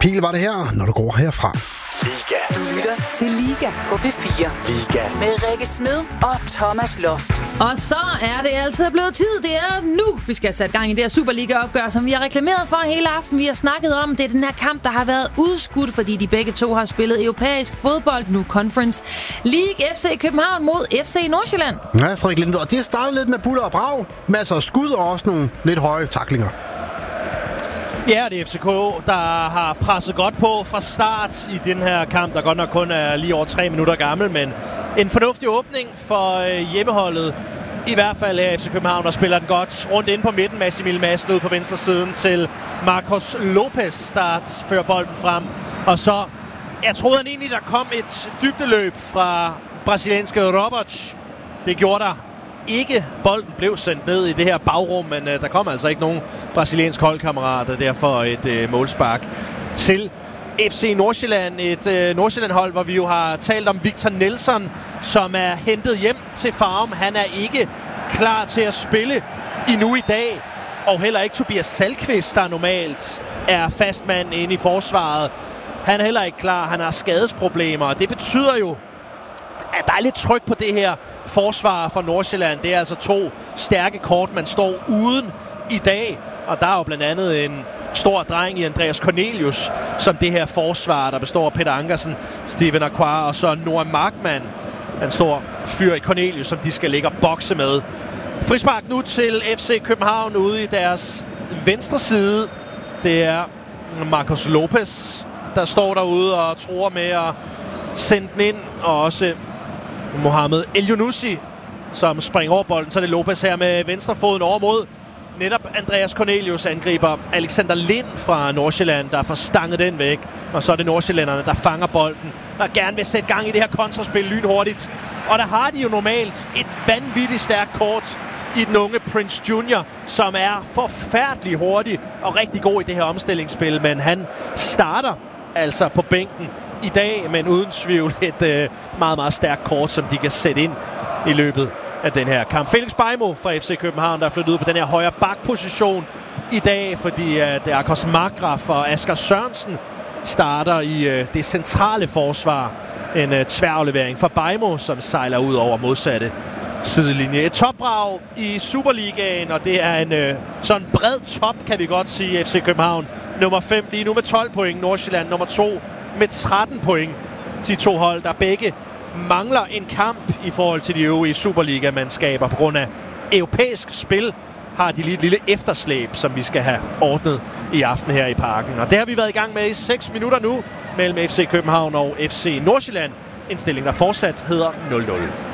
Pil var det her, når du går herfra. Liga. Du lytter til Liga på P4. Liga. Med Rikke Smed og Thomas Loft. Og så er det altså blevet tid. Det er nu, vi skal sætte gang i det her Superliga-opgør, som vi har reklameret for hele aften. Vi har snakket om, det er den her kamp, der har været udskudt, fordi de begge to har spillet europæisk fodbold, nu Conference League. FC København mod FC Nordsjælland. Ja, Frederik Linde, og det har startet lidt med buller og brag. Masser af skud og også nogle lidt høje tacklinger. Ja, det er FCK, der har presset godt på fra start i den her kamp, der godt nok kun er lige over 3 minutter gammel, men en fornuftig åbning for hjemmeholdet. I hvert fald her FC København, der spiller den godt rundt inde på midten. Mads Emil Madsen ud på venstre siden til Marcos Lopez, der fører bolden frem. Og så, jeg troede egentlig, der kom et dybdeløb fra brasilianske Roberts. Det gjorde der ikke. Bolden blev sendt ned i det her bagrum, men der kom altså ikke nogen brasiliansk holdkammerat, og derfor et målspark til FC Nordsjælland. Et Nordsjælland-hold, hvor vi jo har talt om Victor Nelson, som er hentet hjem til Farum. Han er ikke klar til at spille endnu i dag, og heller ikke Tobias Salkvist, der normalt er fastmand inde i forsvaret. Han er heller ikke klar. Han har skadesproblemer, og det betyder jo, at der er lidt tryk på det her forsvar for Nordsjælland. Det er altså 2 stærke kort, man står uden i dag. Og der er jo blandt andet en stor dreng i Andreas Cornelius, som det her forsvar, der består af Peter Ankersen, Steven Aquar og så Noah Markmann. En stor fyr i Cornelius, som de skal ligge og bokse med. Frispark nu til FC København ude i deres venstre side. Det er Marcos Lopez, der står derude og tror med at sende den ind, og også Mohamed El-Younousi, som springer over bolden. Så er det Lopez her med venstrefoden over mod netop Andreas Cornelius, angriber Alexander Lind fra Nordsjælland, der får stanget den væk. Og så er det nordsjællænderne, der fanger bolden og gerne vil sætte gang i det her kontraspil lynhurtigt. Og der har de jo normalt et vanvittigt stærkt kort i den unge Prince Junior, som er forfærdelig hurtig og rigtig god i det her omstillingsspil. Men han starter altså på bænken i dag, men uden tvivl et meget, meget stærkt kort, som de kan sætte ind i løbet af den her kamp. Felix Beijmo fra FC København, der er flyttet ud på den her højre bakposition i dag, fordi det er Akos Markgraf og Asger Sørensen starter i det centrale forsvar. En tværaflevering fra Beijmo, som sejler ud over modsatte sidelinje. Et topbrag i Superligaen, og det er en sådan bred top, kan vi godt sige. FC København nummer 5 lige nu med 12 point. Nordsjælland nummer 2 med 13 point. De 2 hold, der begge mangler en kamp i forhold til de øvrige Superliga-mandskaber. På grund af europæisk spil har de lige et lille efterslæb, som vi skal have ordnet i aften her i Parken. Og det har vi været i gang med i 6 minutter nu mellem FC København og FC Nordsjælland. En stilling, der fortsat hedder 0-0.